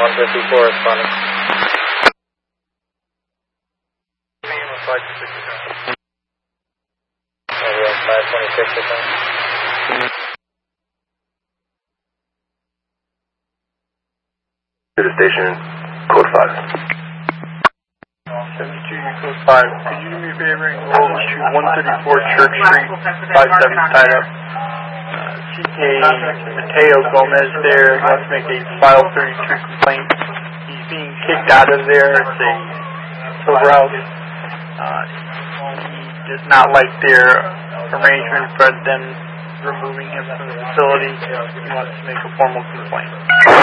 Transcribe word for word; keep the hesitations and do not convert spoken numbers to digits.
one fifty-four responding. five twenty-six percent. To the station, code five. seventy-two, you code five. Could you do me a favor and go over to one thirty-four Church Street, five seven tied up. Uh, C K Mateo Gomez there wants to make a file thirty-two complaint. He's being kicked out of there. It's a sober house. Uh, he does not like their arrangement for them removing him from the facility. He wants to make a formal complaint.